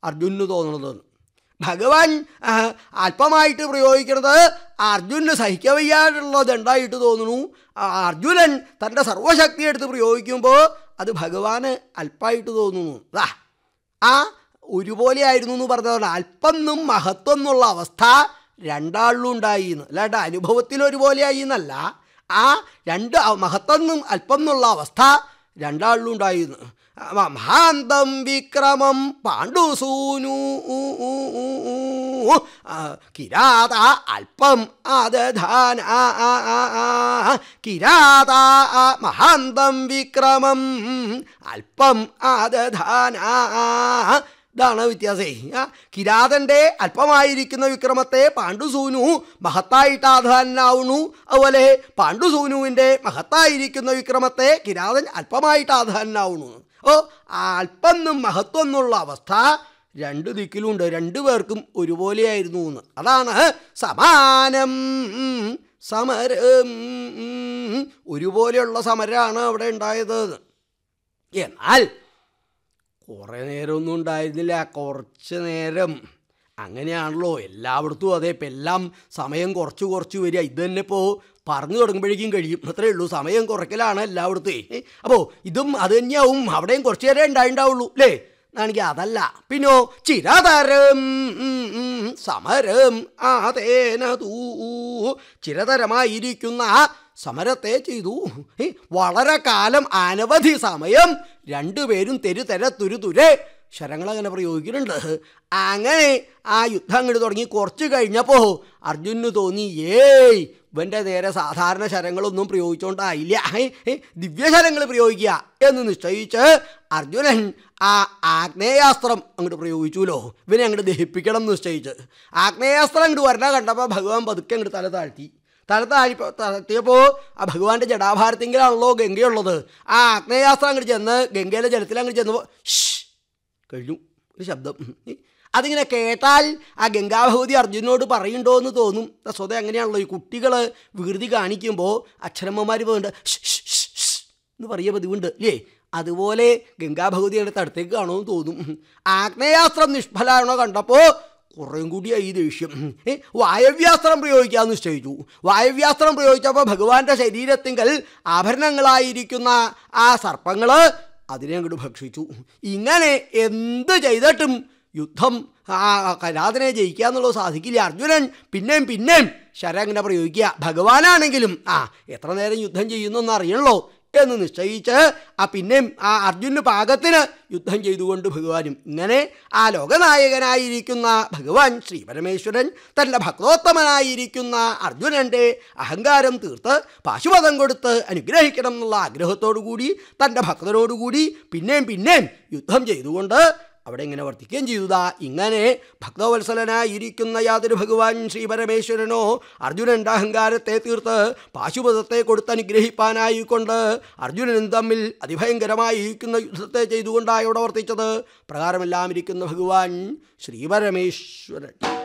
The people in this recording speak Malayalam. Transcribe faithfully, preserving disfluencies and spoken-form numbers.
അർജുനന് തോന്നണത്. ഭഗവാൻ അല്പമായിട്ട് പ്രയോഗിക്കുന്നത് അർജുനന് സഹിക്കവയ്യാറുള്ളത് ഉണ്ടായിട്ട് തോന്നുന്നു. അർജുനൻ തൻ്റെ സർവശക്തി എടുത്ത് പ്രയോഗിക്കുമ്പോൾ അത് ഭഗവാന് അല്പമായിട്ട് തോന്നുന്നു. അതാ ആ ഒരുപോലെ ആയിരുന്നു എന്ന് പറഞ്ഞതുകൊണ്ട് അല്പം എന്നും മഹത്വം എന്നുള്ള അവസ്ഥ രണ്ടാളിലും ഉണ്ടായി എന്ന്, അല്ലാണ്ട് അനുഭവത്തിൽ ഒരുപോലെ ആയി എന്നല്ല. ആ രണ്ട് മഹത്വം എന്നും അല്പം എന്നുള്ള അവസ്ഥ രണ്ടാളിലും ഉണ്ടായിരുന്നു. മഹാന്തം വിക്രമം പാണ്ഡുസൂനു കിരാത അല്പം ആദധാന കിരാത മഹാന്തം വിക്രമം അല്പം ആദധാന. ഇതാണ് വ്യത്യാസേ. കിരാതൻ്റെ അല്പമായിരിക്കുന്ന വിക്രമത്തെ പാണ്ഡുസൂനു മഹത്തായിട്ട് ആധാനാവുന്നു. അതുപോലെ പാണ്ഡുസൂനുവിൻ്റെ മഹത്തായിരിക്കുന്ന വിക്രമത്തെ കിരാതൻ അല്പമായിട്ട് ആധാനാവുന്നു. ഓ അല്പം എന്നും മഹത്വം എന്നുള്ള അവസ്ഥ രണ്ട് ദിക്കിലുണ്ട്, രണ്ടു പേർക്കും ഒരുപോലെയായിരുന്നു എന്ന്. അതാണ് സമാനം സമരം, ഒരുപോലെയുള്ള സമരമാണ് അവിടെ ഉണ്ടായത്. എന്നാൽ കുറേ നേരമൊന്നും ഉണ്ടായിരുന്നില്ല, കുറച്ച് നേരം. അങ്ങനെയാണല്ലോ എല്ലായിടത്തും. അതെ, ഇപ്പം എല്ലാം സമയം കുറച്ച് കുറച്ച് വരിക. ഇത് തന്നെ ഇപ്പോൾ പറഞ്ഞു തുടങ്ങുമ്പോഴേക്കും കഴിയും, അത്രയേ ഉള്ളൂ. സമയം കുറയ്ക്കലാണ് എല്ലായിടത്തും. അപ്പോൾ ഇതും അത് തന്നെയാവും, അവിടെയും കുറച്ച് നേരം ഉണ്ടായിട്ടുണ്ടാവുള്ളൂ അല്ലേ എന്നാണെങ്കിൽ അതല്ല. പിന്നോ ചിരതരം സമരം ആതേന തൂ, ചിരതരമായിരിക്കുന്ന സമരത്തെ ചെയ്തു. വളരെ കാലം അനവധി സമയം രണ്ടുപേരും തെരു തെര തുരു തുരെ ശരങ്ങളങ്ങനെ പ്രയോഗിക്കുന്നുണ്ട്. അങ്ങനെ ആ യുദ്ധം അങ്ങോട്ട് തുടങ്ങി കുറച്ച് കഴിഞ്ഞപ്പോൾ അർജുനന് തോന്നി, ഏയ് ഇവൻ്റെ നേരെ സാധാരണ ശരങ്ങളൊന്നും പ്രയോഗിച്ചുകൊണ്ടായില്ല, ദിവ്യശരങ്ങൾ പ്രയോഗിക്കുക എന്ന് നിശ്ചയിച്ച് അർജുനൻ ആ ആഗ്നേയാസ്ത്രം അങ്ങോട്ട് പ്രയോഗിച്ചുല്ലോ. ഇവനെ അങ്ങോട്ട് ദഹിപ്പിക്കണം എന്ന് നിശ്ചയിച്ച് ആഗ്നേയാസ്ത്രം അങ്ങോട്ട് വരണ കണ്ടപ്പോൾ ഭഗവാൻ പതുക്കെ അങ്ങോട്ട് തല താഴ്ത്തി. തല താഴി താഴ്ത്തിയപ്പോൾ ആ ഭഗവാന്റെ ജടാഭാരത്തിങ്കിലാണല്ലോ ഗംഗയുള്ളത്. ആ ആഗ്നേയാസ്ത്രം അങ്ങോട്ട് ചെന്ന് ഗംഗയിലെ ജലത്തിൽ അങ്ങോട്ട് ചെന്നപ്പോൾ ഷ് കഴിഞ്ഞു ഒരു ശബ്ദം. അതിങ്ങനെ കേട്ടാൽ ആ ഗംഗാഭഗവതി അർജുനോട് പറയുന്നുണ്ടോ എന്ന് തോന്നും. സ്വതേ അങ്ങനെയാണല്ലോ, ഈ കുട്ടികൾ വികൃതി കാണിക്കുമ്പോൾ അച്ഛനമ്മമാർ പോകുന്നുണ്ട് ഷ് ഷ് ഷ് ഷ് എന്ന് പറയുക പതിവുണ്ട് അല്ലേ. അതുപോലെ ഗംഗാഭഗവതി അടുത്ത് അടുത്തേക്ക് കാണുമെന്ന് തോന്നും. ആഗ്നേയാസ്ത്രം നിഷ്ഫലാണോ കണ്ടപ്പോൾ കുറേയും കൂടിയായി ദേഷ്യം. വായവ്യാസ്ത്രം പ്രയോഗിക്കാമെന്ന് നിശ്ചയിച്ചു. വായവ്യാസ്ത്രം പ്രയോഗിച്ചപ്പോൾ ഭഗവാന്റെ ശരീരത്തിങ്കൽ ആഭരണങ്ങളായിരിക്കുന്ന ആ സർപ്പങ്ങൾ അതിനെ അങ്ങോട്ട് ഭക്ഷിച്ചു. ഇങ്ങനെ എന്ത് ചെയ്തിട്ടും യുദ്ധം ആ കലാതിനെ ജയിക്കുക എന്നുള്ളത് സാധിക്കില്ല. അർജുനൻ പിന്നെയും പിന്നെയും ശരം അങ്ങനെ പ്രയോഗിക്കുക. ഭഗവാനാണെങ്കിലും ആ എത്ര നേരം യുദ്ധം ചെയ്യുന്നൊന്നും അറിയണല്ലോ എന്ന് നിശ്ചയിച്ച് ആ പിന്നെയും ആ അർജുനന് പാകത്തിന് യുദ്ധം ചെയ്തുകൊണ്ട് ഭഗവാനും. ഇങ്ങനെ ആ ലോകനായകനായിരിക്കുന്ന ഭഗവാൻ ശ്രീ പരമേശ്വരൻ തൻ്റെ ഭക്തോത്തമനായിരിക്കുന്ന അർജുനൻ്റെ അഹങ്കാരം തീർത്ത് പാശുപതം കൊടുത്ത് അനുഗ്രഹിക്കണം എന്നുള്ള ആഗ്രഹത്തോടു കൂടി തൻ്റെ ഭക്തനോടുകൂടി പിന്നെയും പിന്നെയും യുദ്ധം ചെയ്തുകൊണ്ട് അവിടെ ഇങ്ങനെ വർത്തിക്കുകയും ചെയ്തതാ. ഇങ്ങനെ ഭക്തവത്സലനായിരിക്കുന്ന യാതൊരു ഭഗവാൻ ശ്രീ പരമേശ്വരനോ അർജുനൻ്റെ അഹങ്കാരത്തെ തീർത്ത് പാശുപതത്തെ കൊടുത്ത് അനുഗ്രഹിപ്പാനായിക്കൊണ്ട് അർജുനനും തമ്മിൽ അതിഭയങ്കരമായിരിക്കുന്ന യുദ്ധത്തെ ചെയ്തുകൊണ്ടാണ് ഇവിടെ വർത്തിച്ചത്. പ്രകാരമെല്ലാം ഇരിക്കുന്ന ഭഗവാൻ ശ്രീ പരമേശ്വരൻ.